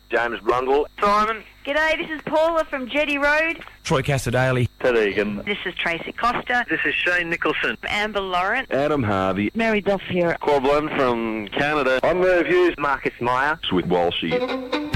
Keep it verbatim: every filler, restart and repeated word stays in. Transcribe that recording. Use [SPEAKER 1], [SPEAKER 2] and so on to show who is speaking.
[SPEAKER 1] James Blundell.
[SPEAKER 2] Simon.
[SPEAKER 3] G'day, this is Paula from Jetty Road.
[SPEAKER 4] Troy Casadale.
[SPEAKER 1] Ted Egan.
[SPEAKER 3] This is Tracy Costa.
[SPEAKER 2] This is Shane Nicholson.
[SPEAKER 3] Amber Lawrence.
[SPEAKER 1] Adam Harvey.
[SPEAKER 3] Mary Duff here.
[SPEAKER 1] Quablin from Canada.
[SPEAKER 2] I'm Merv Hughes.
[SPEAKER 1] Marcus Meyer.
[SPEAKER 5] With Walshy.